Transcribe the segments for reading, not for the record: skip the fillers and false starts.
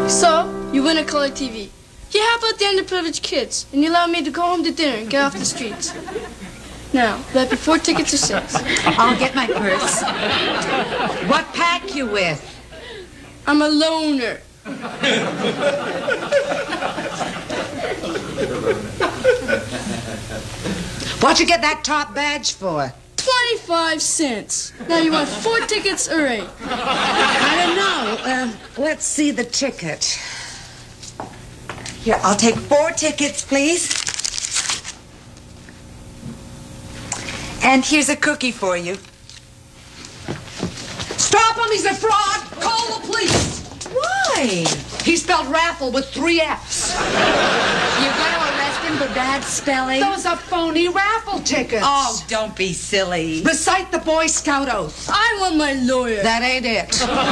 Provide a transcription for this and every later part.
So, you win a color TV. Yeah, how about the underprivileged kids? And you allow me to go home to dinner and get off the streets. Now, let me 4 tickets or 6. I'll get my purse. What pack you with? I'm a loner. What'd you get that top badge for? 25 cents. Now you want 4 tickets or 8? I don't know. Let's see the ticket. Here, I'll take 4 tickets, please. And here's a cookie for you. Stop him! He's a fraud! Call the police! Why? He spelled raffle with 3 F's. You're going to arrest him for bad spelling? Those are phony raffle tickets. Oh, don't be silly. Recite the Boy Scout oath. I want my lawyer. That ain't it.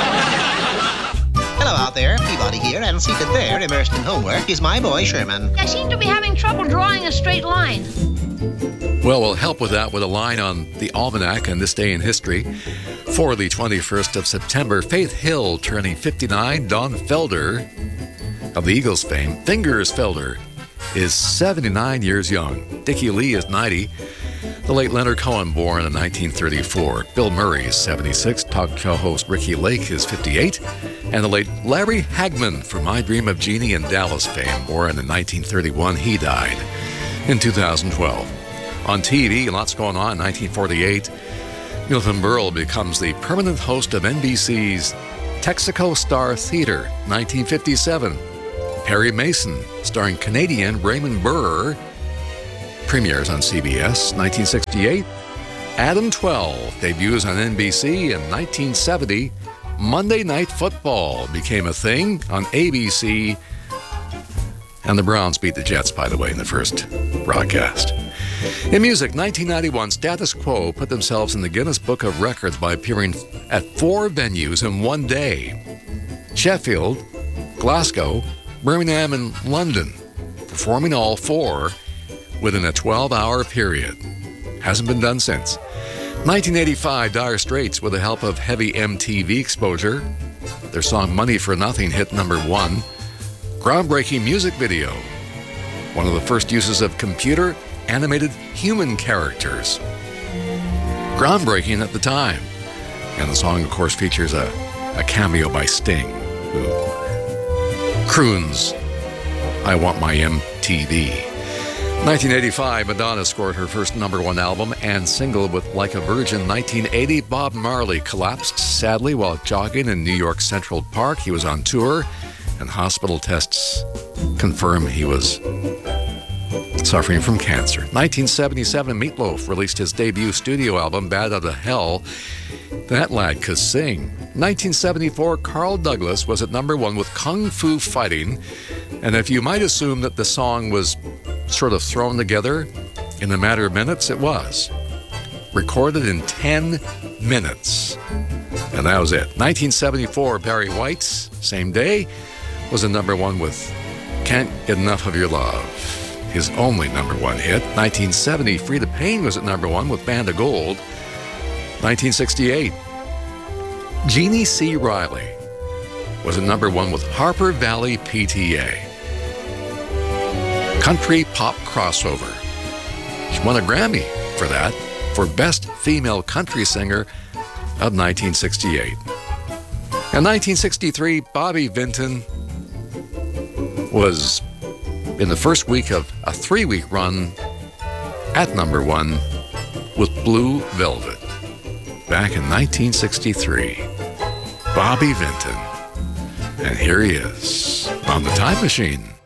Hello out there, Peabody here, and seated there, immersed in homework, is my boy Sherman. I seem to be having trouble drawing a straight line. Well, we'll help with that with a line on the almanac on this day in history. For the 21st of September, Faith Hill turning 59, Don Felder of the Eagles fame, Fingers Felder, is 79 years young. Dickie Lee is 90. The late Leonard Cohen, born in 1934. Bill Murray is 76. Talk show host Ricky Lake is 58. And the late Larry Hagman from My Dream of Jeannie and Dallas fame, born in 1931. He died in 2012. On TV, lots going on. In 1948, Milton Berle becomes the permanent host of NBC's Texaco Star Theater. 1957, Perry Mason, starring Canadian Raymond Burr, premieres on CBS. 1968, Adam 12 debuts on NBC. In 1970, Monday Night Football became a thing on ABC. And the Browns beat the Jets, by the way, in the first broadcast. In music, 1991, Status Quo put themselves in the Guinness Book of Records by appearing at 4 venues in one day: Sheffield, Glasgow, Birmingham, and London, performing all 4 within a 12-hour period. Hasn't been done since. 1985, Dire Straits, with the help of heavy MTV exposure, their song Money for Nothing hit number 1. Groundbreaking music video, one of the first uses of computer-animated human characters. Groundbreaking at the time. And the song, of course, features a cameo by Sting, who croons, I Want My MTV. 1985, Madonna scored her first number 1 album and single with Like a Virgin. 1980, Bob Marley collapsed sadly while jogging in New York Central Park. He was on tour, and hospital tests confirm he was suffering from cancer. 1977, Meatloaf released his debut studio album, Bad Outta Hell. That lad could sing. 1974, Carl Douglas was at number 1 with Kung Fu Fighting. And if you might assume that the song was sort of thrown together in a matter of minutes, it was. Recorded in 10 minutes. And that was it. 1974, Barry White's, same day, was a number 1 with Can't Get Enough of Your Love, his only number 1 hit. 1970, Frida Payne was at number 1 with Band of Gold. 1968, Jeannie C. Riley was at number 1 with Harper Valley PTA. Country Pop Crossover. She won a Grammy for that, for Best Female Country Singer of 1968. In 1963, Bobby Vinton was in the first week of a 3-week run at number 1 with Blue Velvet. Back in 1963, Bobby Vinton. And here he is on the Time Machine.